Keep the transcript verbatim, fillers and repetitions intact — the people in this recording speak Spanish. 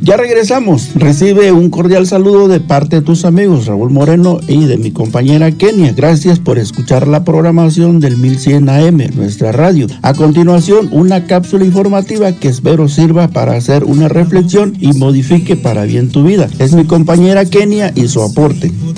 Ya regresamos. Recibe un cordial saludo de parte de tus amigos Raúl Moreno y de mi compañera Kenia. Gracias por escuchar la programación del mil cien A M, nuestra radio. A continuación, una cápsula informativa que espero sirva para hacer una reflexión y modifique para bien tu vida. Es mi compañera Kenia y su aporte.